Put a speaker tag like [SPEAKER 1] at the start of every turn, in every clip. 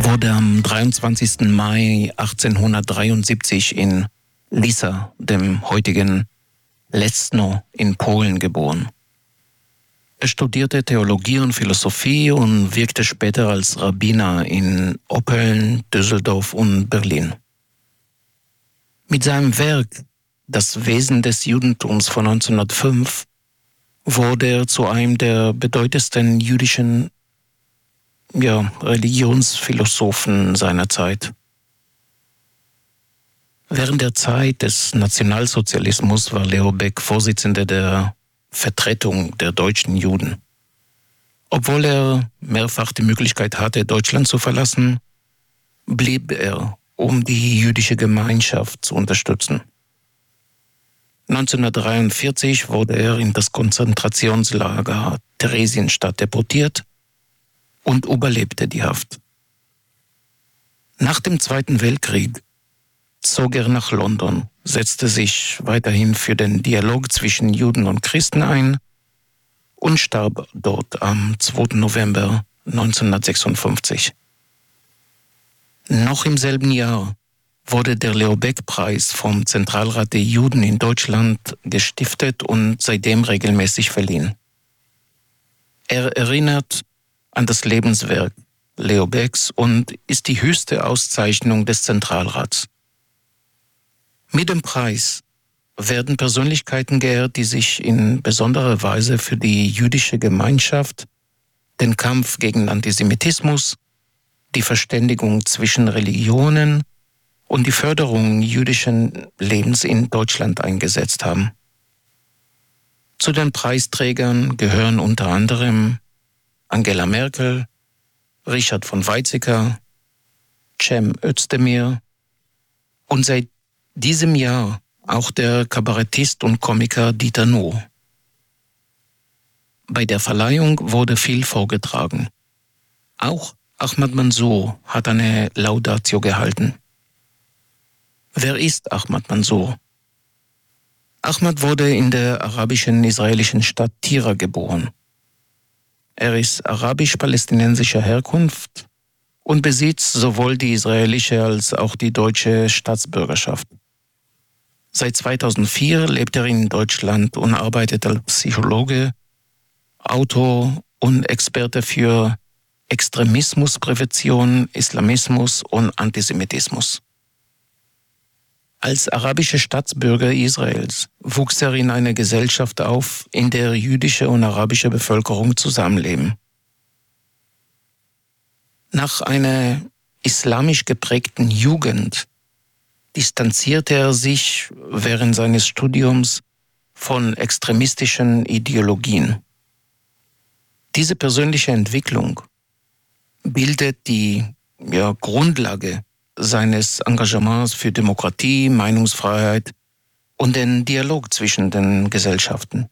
[SPEAKER 1] wurde am 23. Mai 1873 in Lissa, dem heutigen Leszno in Polen, geboren. Er studierte Theologie und Philosophie und wirkte später als Rabbiner in Oppeln, Düsseldorf und Berlin. Mit seinem Werk Das Wesen des Judentums von 1905 wurde er zu einem der bedeutendsten jüdischen Religionsphilosophen seiner Zeit. Während der Zeit des Nationalsozialismus war Leo Baeck Vorsitzender der Vertretung der deutschen Juden. Obwohl er mehrfach die Möglichkeit hatte, Deutschland zu verlassen, blieb er, um die jüdische Gemeinschaft zu unterstützen. 1943 wurde er in das Konzentrationslager Theresienstadt deportiert und überlebte die Haft. Nach dem Zweiten Weltkrieg zog er nach London, setzte sich weiterhin für den Dialog zwischen Juden und Christen ein und starb dort am 2. November 1956. Noch im selben Jahr wurde der Leo-Baeck-Preis vom Zentralrat der Juden in Deutschland gestiftet und seitdem regelmäßig verliehen. Er erinnert an das Lebenswerk Leo Baecks und ist die höchste Auszeichnung des Zentralrats. Mit dem Preis werden Persönlichkeiten geehrt, die sich in besonderer Weise für die jüdische Gemeinschaft, den Kampf gegen Antisemitismus, die Verständigung zwischen Religionen und die Förderung jüdischen Lebens in Deutschland eingesetzt haben. Zu den Preisträgern gehören unter anderem Angela Merkel, Richard von Weizsäcker, Cem Özdemir und seit diesem Jahr auch der Kabarettist und Komiker Dieter Nuhr. Bei der Verleihung wurde viel vorgetragen. Auch Ahmad Mansour hat eine Laudatio gehalten. Wer ist Ahmad Mansour? Ahmad wurde in der arabischen-israelischen Stadt Tira geboren. Er ist arabisch-palästinensischer Herkunft und besitzt sowohl die israelische als auch die deutsche Staatsbürgerschaft. Seit 2004 lebt er in Deutschland und arbeitet als Psychologe, Autor und Experte für Extremismusprävention, Islamismus und Antisemitismus. Als arabischer Staatsbürger Israels wuchs er in einer Gesellschaft auf, in der jüdische und arabische Bevölkerung zusammenleben. Nach einer islamisch geprägten Jugend distanzierte er sich während seines Studiums von extremistischen Ideologien. Diese persönliche Entwicklung bildet die Grundlage seines Engagements für Demokratie, Meinungsfreiheit und den Dialog zwischen den Gesellschaften.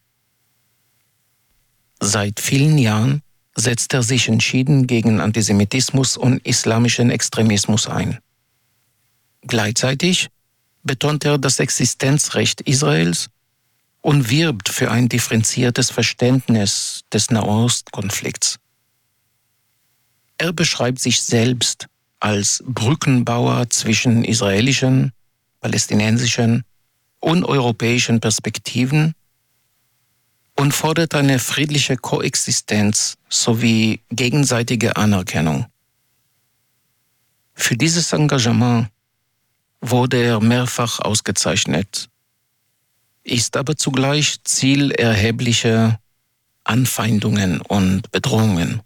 [SPEAKER 1] Seit vielen Jahren setzt er sich entschieden gegen Antisemitismus und islamischen Extremismus ein. Gleichzeitig betont er das Existenzrecht Israels und wirbt für ein differenziertes Verständnis des Nahostkonflikts. Er beschreibt sich selbst als Brückenbauer zwischen israelischen, palästinensischen und europäischen Perspektiven und fordert eine friedliche Koexistenz sowie gegenseitige Anerkennung. Für dieses Engagement wurde er mehrfach ausgezeichnet, ist aber zugleich Ziel erheblicher Anfeindungen und Bedrohungen.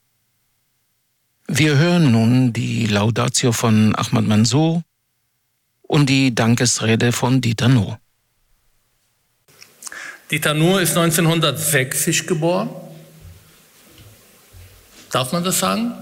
[SPEAKER 1] Wir hören nun die Laudatio von Ahmad Mansour und die Dankesrede von Dieter Nuhr.
[SPEAKER 2] Dieter Nuhr ist 1960 geboren. Darf man das sagen?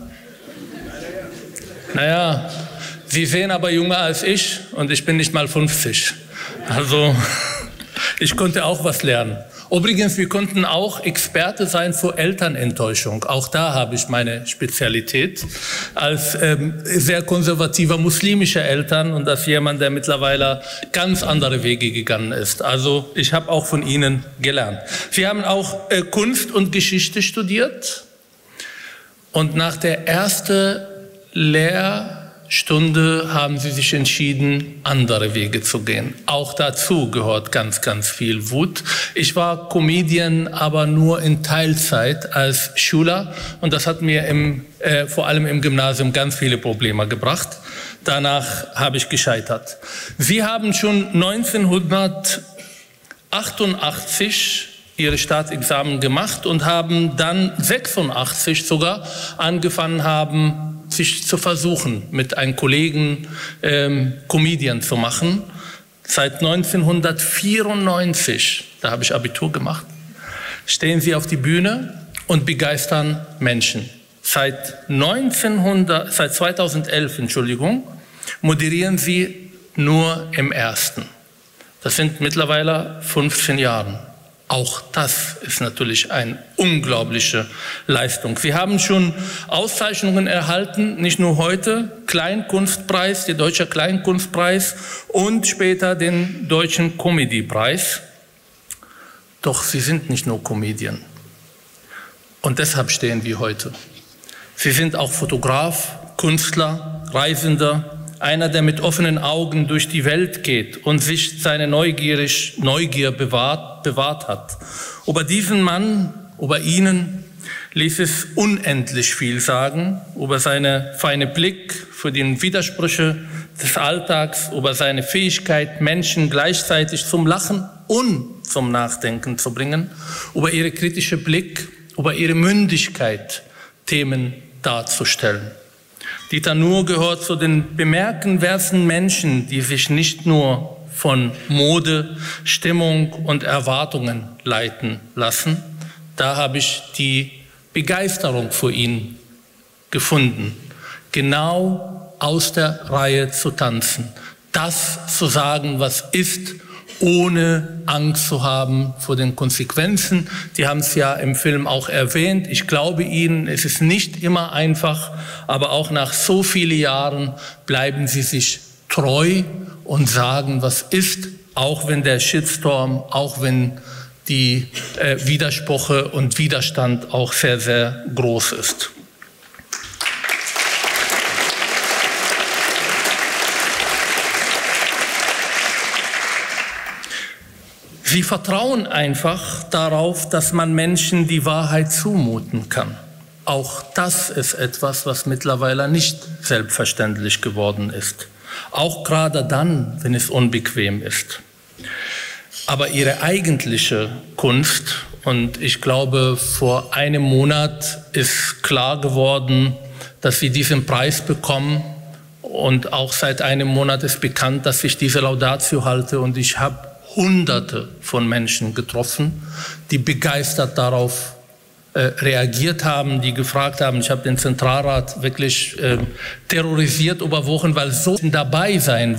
[SPEAKER 2] Naja, Sie sehen aber jünger als ich und ich bin nicht mal 50. Also ich konnte auch was lernen. Übrigens, wir konnten auch Experte sein für Elternenttäuschung. Auch da habe ich meine Spezialität als sehr konservativer muslimischer Eltern und als jemand, der mittlerweile ganz andere Wege gegangen ist. Also ich habe auch von Ihnen gelernt. Sie haben auch Kunst und Geschichte studiert und nach der ersten Lehrstunde haben sie sich entschieden, andere Wege zu gehen. Auch dazu gehört ganz, ganz viel Wut. Ich war Comedian, aber nur in Teilzeit als Schüler. Und das hat mir vor allem im Gymnasium ganz viele Probleme gebracht. Danach habe ich gescheitert. Sie haben schon 1988 ihre Staatsexamen gemacht und haben dann 86 sogar angefangen sich zu versuchen, mit einem Kollegen Comedian zu machen. Seit 1994, da habe ich Abitur gemacht, stehen sie auf die Bühne und begeistern Menschen. Seit 2011, moderieren sie nur im Ersten. Das sind mittlerweile 15 Jahre. Auch das ist natürlich eine unglaubliche Leistung. Sie haben schon Auszeichnungen erhalten, nicht nur heute, Kleinkunstpreis, der Deutsche Kleinkunstpreis und später den Deutschen Comedypreis. Doch sie sind nicht nur Comedian. Und deshalb stehen wir heute. Sie sind auch Fotograf, Künstler, Reisender, einer, der mit offenen Augen durch die Welt geht und sich seine Neugier bewahrt hat. Über diesen Mann, über ihn ließ es unendlich viel sagen, über seinen feinen Blick für die Widersprüche des Alltags, über seine Fähigkeit, Menschen gleichzeitig zum Lachen und zum Nachdenken zu bringen, über ihren kritischen Blick, über ihre Mündigkeit, Themen darzustellen. Dieter Nuhr gehört zu den bemerkenswerten Menschen, die sich nicht nur von Mode, Stimmung und Erwartungen leiten lassen. Da habe ich die Begeisterung für ihn gefunden, genau aus der Reihe zu tanzen, das zu sagen, was ist, ohne Angst zu haben vor den Konsequenzen. Die haben es ja im Film auch erwähnt. Ich glaube Ihnen, es ist nicht immer einfach, aber auch nach so vielen Jahren bleiben Sie sich treu und sagen, was ist, auch wenn der Shitstorm, auch wenn die Widersprüche und Widerstand auch sehr, sehr groß ist. Sie vertrauen einfach darauf, dass man Menschen die Wahrheit zumuten kann. Auch das ist etwas, was mittlerweile nicht selbstverständlich geworden ist. Auch gerade dann, wenn es unbequem ist. Aber ihre eigentliche Kunst, und ich glaube, vor einem Monat ist klar geworden, dass sie diesen Preis bekommen. Und auch seit einem Monat ist bekannt, dass ich diese Laudatio halte. Und ich habe Hunderte von Menschen getroffen, die begeistert darauf reagiert haben, die gefragt haben. Ich habe den Zentralrat wirklich terrorisiert über Wochen, weil so dabei sein